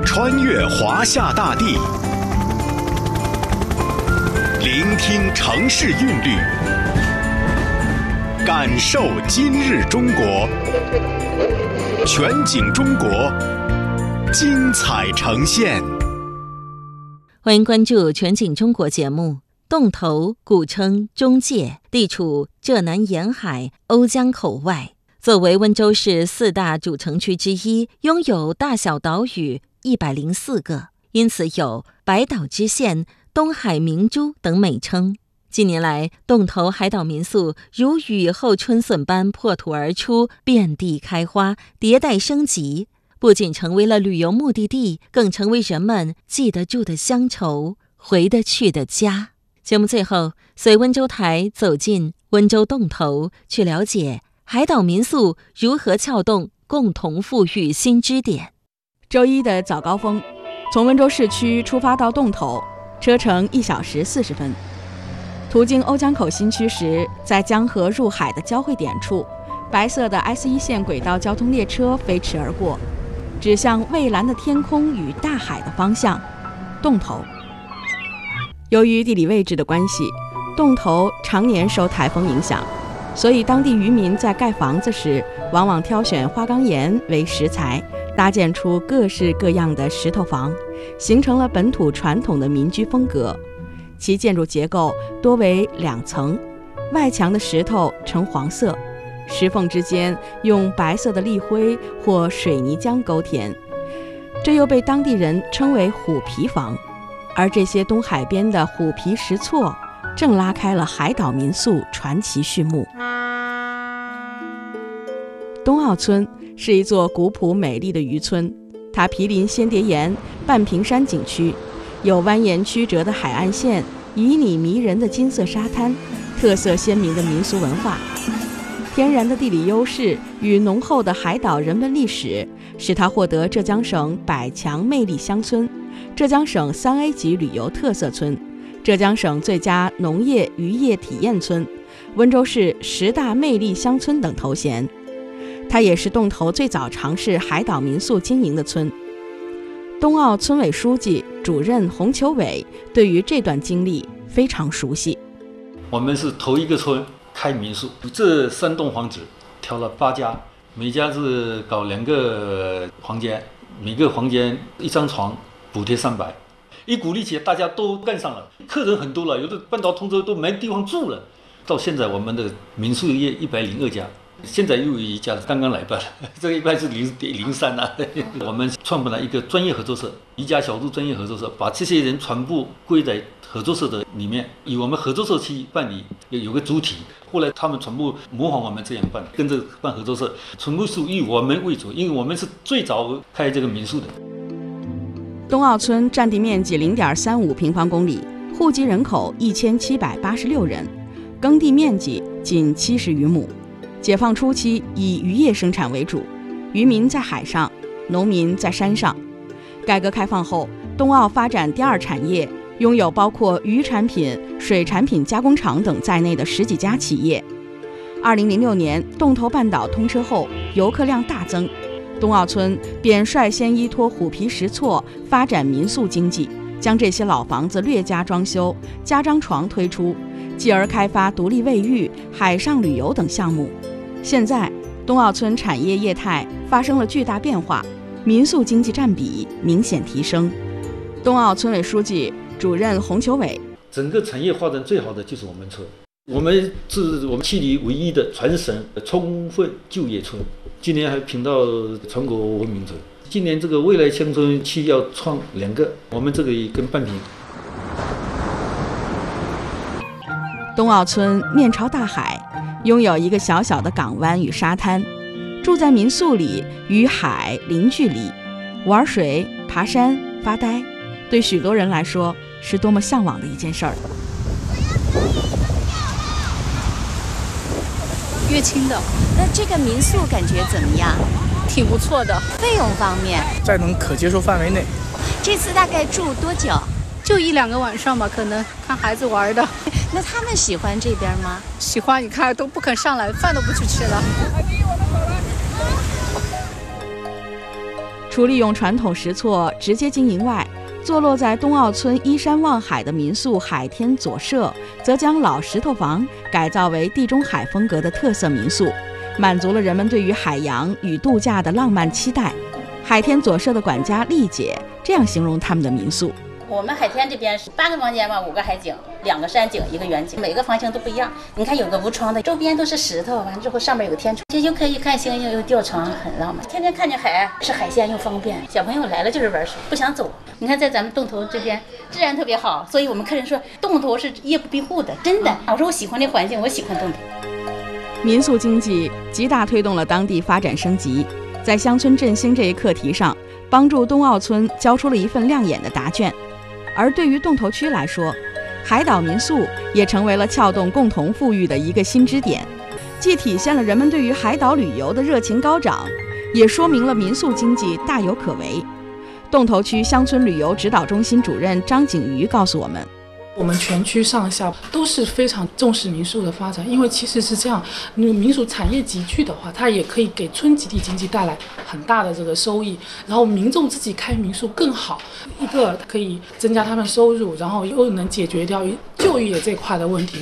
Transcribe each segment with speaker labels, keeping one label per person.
Speaker 1: 穿越华夏大地，聆听城市韵律，感受今日中国。全景中国，精彩呈现。
Speaker 2: 欢迎关注全景中国节目。洞头古称中界，地处浙南沿海瓯江口外，作为温州市4大主城区之一，拥有大小岛屿104个，因此有百岛之县、东海明珠等美称。近年来，洞头海岛民宿如雨后春笋般破土而出，遍地开花，迭代升级，不仅成为了旅游目的地，更成为人们记得住的乡愁，回得去的家。节目最后，随温州台走进温州洞头，去了解海岛民宿如何撬动共同富裕新支点。
Speaker 3: 周一的早高峰，从温州市区出发到洞头，车程1小时40分。途经瓯江口新区时，在江河入海的交汇点处，白色的 S1 线轨道交通列车飞驰而过，指向蔚蓝的天空与大海的方向——洞头。由于地理位置的关系，洞头常年受台风影响，所以当地渔民在盖房子时，往往挑选花岗岩为石材，搭建出各式各样的石头房，形成了本土传统的民居风格。其建筑结构多为2层，外墙的石头呈黄色，石缝之间用白色的砾灰或水泥浆勾填，这又被当地人称为虎皮房。而这些东海边的虎皮石厝，正拉开了海岛民宿传奇序幕。东澳村是一座古朴美丽的渔村，它毗邻仙蝶岩、半屏山景区，有蜿蜒曲折的海岸线、旖旎迷人的金色沙滩、特色鲜明的民俗文化。天然的地理优势与浓厚的海岛人文历史，使它获得浙江省100强魅力乡村、浙江省3A 级旅游特色村、浙江省最佳农业渔业体验村、温州市10大魅力乡村等头衔。它也是洞头最早尝试海岛民宿经营的村。东澳村委书记、主任洪求伟对于这段经历非常熟悉。
Speaker 4: 我们是头一个村开民宿，这3栋房子挑了8家，每家是搞2个房间，每个房间1张床，补贴300。一鼓励起来，大家都干上了，客人很多了，有的半岛通州都没地方住了。到现在我们的民宿业102家，现在又有1家刚刚来办了，这个一般是03啊。我们创办了一个专业合作社，宜家小筑专业合作社，把这些人全部归在合作社的里面，以我们合作社去办理，有个主体。后来他们全部模仿我们这样办，跟着办合作社，全部是以我们为主，因为我们是最早开这个民宿的。
Speaker 3: 东澳村占地面积0.35平方公里，户籍人口1786人，耕地面积仅70余亩。解放初期以渔业生产为主，渔民在海上，农民在山上。改革开放后，东澳发展第2产业，拥有包括渔产品、水产品加工厂等在内的10几家企业。2006年洞头半岛通车后，游客量大增，东澳村便率先依托虎皮石厝发展民宿经济，将这些老房子略加装修，加张床推出，继而开发独立卫浴、海上旅游等项目。现在东澳村产业业态发生了巨大变化，民宿经济占比明显提升。东澳村委书记、主任洪求伟：
Speaker 4: 整个产业发展最好的就是我们村，我们是我们区里唯一的全省充分就业村，今年还评到全国文明村。今年这个未来乡村区要创2个，我们这个也跟半屏。
Speaker 3: 东澳村面朝大海，拥有一个小小的港湾与沙滩，住在民宿里，与海零距离，玩水、爬山、发呆，对许多人来说是多么向往的一件事儿。
Speaker 5: 乐清的，那这个民宿感觉怎么样？挺不错的。费用方面，
Speaker 6: 在能可接受范围内。
Speaker 5: 这次大概住多久？
Speaker 7: 就1-2个晚上吧，可能看孩子玩的。
Speaker 5: 那他们喜欢这边吗？
Speaker 7: 喜欢，你看都不肯上来，饭都不去吃了。
Speaker 3: 除利用传统石厝直接经营外，坐落在东澳村依山望海的民宿海天左舍，则将老石头房改造为地中海风格的特色民宿，满足了人们对于海洋与度假的浪漫期待。海天左舍的管家丽姐这样形容他们的民宿：
Speaker 8: 我们海天这边是8个房间嘛，5个海景，2个山景，1个远景，每个房型都不一样。你看有个无窗的，周边都是石头，完之后上面有个天窗，这又可以看星星，又吊床，很浪漫。天天看见海，吃海鲜又方便，小朋友来了就是玩水，不想走。你看在咱们洞头这边治安特别好，所以我们客人说洞头是夜不闭户的，真的。我说我喜欢这环境，我喜欢洞头。
Speaker 3: 民宿经济极大推动了当地发展升级，在乡村振兴这一课题上，帮助东澳村交出了一份亮眼的答卷。而对于洞头区来说，海岛民宿也成为了撬动共同富裕的一个新支点，既体现了人们对于海岛旅游的热情高涨，也说明了民宿经济大有可为。洞头区乡村旅游指导中心主任张景瑜告诉我们，
Speaker 6: 我们全区上下都是非常重视民宿的发展，因为其实是这样，民宿产业集聚的话，它也可以给村集体经济带来很大的这个收益，然后民众自己开民宿更好，一个可以增加他们收入，然后又能解决掉就业这块的问题。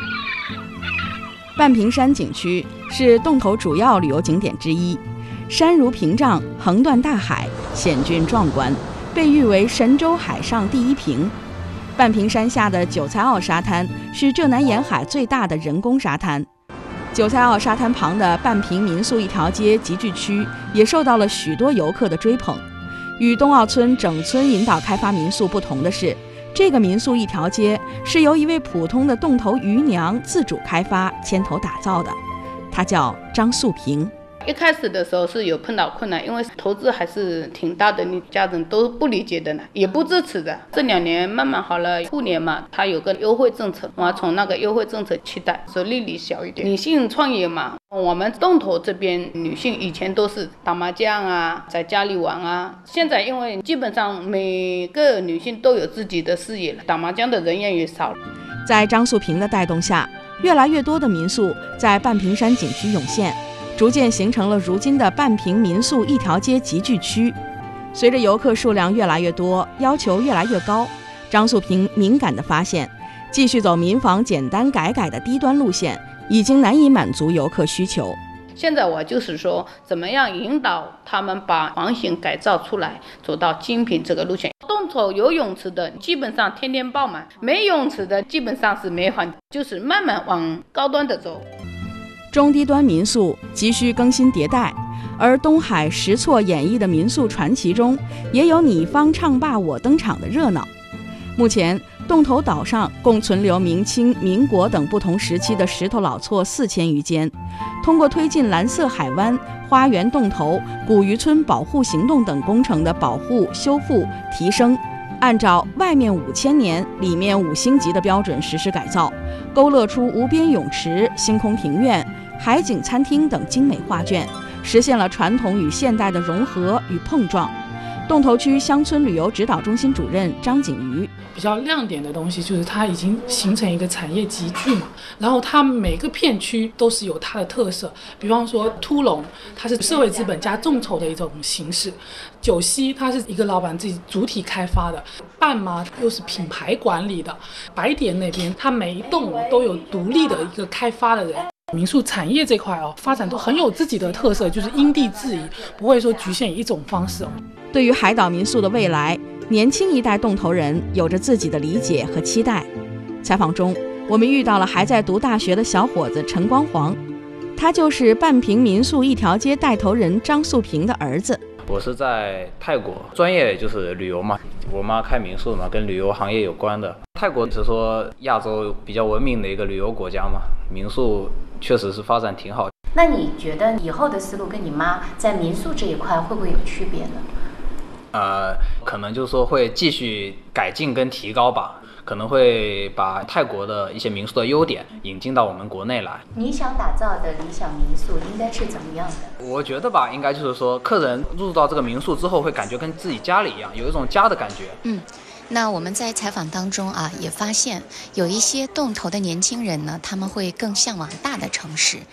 Speaker 3: 半屏山景区是洞头主要旅游景点之一，山如屏障，横断大海，险峻壮观，被誉为神州海上第一屏。半屏山下的九才坳沙滩是浙南沿海最大的人工沙滩。九才坳沙滩旁的半屏民宿一条街集聚区也受到了许多游客的追捧。与东澳村整村引导开发民宿不同的是，这个民宿一条街是由一位普通的洞头渔娘自主开发牵头打造的，她叫张素萍。
Speaker 9: 一开始的时候是有碰到困难，因为投资还是挺大的，你家人都不理解的呢，也不支持的。这2年慢慢好了，兔年嘛，它有个优惠政策，我从那个优惠政策期待收利率小一点。女性创业嘛，我们洞头这边女性以前都是打麻将啊，在家里玩啊，现在因为基本上每个女性都有自己的事业了，打麻将的人也少了。
Speaker 3: 在张素萍的带动下，越来越多的民宿在半屏山景区涌现，逐渐形成了如今的半屏民宿一条街集聚区。随着游客数量越来越多，要求越来越高，张素萍敏感地发现，继续走民房简单改的低端路线，已经难以满足游客需求。
Speaker 9: 现在我就是说，怎么样引导他们把房型改造出来，走到精品这个路线。洞头有泳池的基本上天天爆满，没泳池的基本上是没房，就是慢慢往高端的走。
Speaker 3: 中低端民宿急需更新迭代，而东海石厝演绎的民宿传奇中，也有你方唱罢我登场的热闹。目前洞头岛上共存留明清、民国等不同时期的石头老厝4000余间。通过推进蓝色海湾、花园洞头、古渔村保护行动等工程的保护、修复、提升，按照外面5000年、里面5星级的标准实施改造，勾勒出无边泳池、星空庭院、海景餐厅等精美画卷，实现了传统与现代的融合与碰撞。洞头区乡村旅游指导中心主任张景瑜：
Speaker 6: 比较亮点的东西就是它已经形成一个产业集聚嘛，然后它每个片区都是有它的特色，比方说秃龙它是社会资本加众筹的一种形式，九溪它是一个老板自己主体开发的，半麻又是品牌管理的，白点那边它每一栋都有独立的一个开发的人。民宿产业这块发展都很有自己的特色，就是因地制宜，不会说局限于一种方式。
Speaker 3: 对于海岛民宿的未来，年轻一代洞头人有着自己的理解和期待。采访中，我们遇到了还在读大学的小伙子陈光煌，他就是半屏民宿一条街带头人张素萍的儿子。
Speaker 10: 我是在泰国，专业就是旅游嘛，我妈开民宿嘛，跟旅游行业有关的。泰国是说亚洲比较文明的一个旅游国家嘛，民宿确实是发展挺好。
Speaker 5: 那你觉得以后的思路跟你妈在民宿这一块会不会有区别呢？
Speaker 10: 可能就是说会继续改进跟提高吧，可能会把泰国的一些民宿的优点引进到我们国内来。
Speaker 5: 你想打造的理想民宿应该是怎么样的？
Speaker 10: 我觉得吧，应该就是说客人入到这个民宿之后会感觉跟自己家里一样，有一种家的感觉。
Speaker 11: 那我们在采访当中也发现有一些洞头的年轻人呢，他们会更向往大的城市。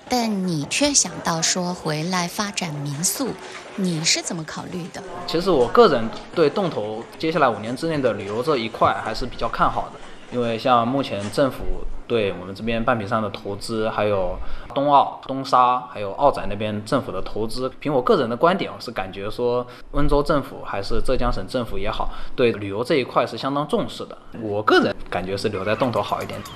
Speaker 11: 但你却想到说回来发展民宿，你是怎么考虑的？
Speaker 10: 其实我个人对洞头接下来5年之内的旅游这一块还是比较看好的，因为像目前政府对我们这边半屏山的投资，还有冬奥、东沙，还有奥展那边政府的投资，凭我个人的观点，我是感觉说温州政府还是浙江省政府也好，对旅游这一块是相当重视的。我个人感觉是留在洞头好一点。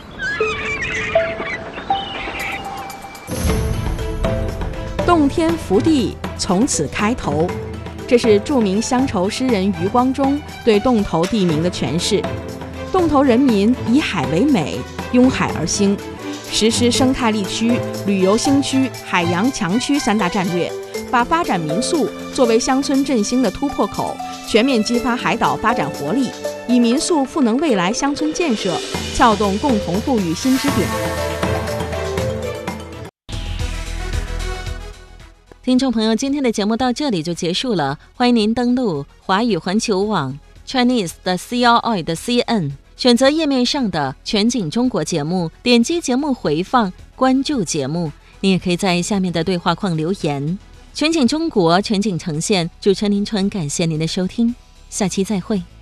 Speaker 3: 洞天福地从此开头，这是著名乡愁诗人余光中对洞头地名的诠释。洞头人民以海为美，拥海而兴，实施生态力区、旅游兴区、海洋强区3大战略，把发展民宿作为乡村振兴的突破口，全面激发海岛发展活力，以民宿赋能未来乡村建设，撬动共同富裕新支点。
Speaker 2: 听众朋友，今天的节目到这里就结束了，欢迎您登录华语环球网 Chinese 的 CRI 的 CN， 选择页面上的全景中国节目，点击节目回放，关注节目。你也可以在下面的对话框留言。全景中国，全景呈现，主持人林春，感谢您的收听，下期再会。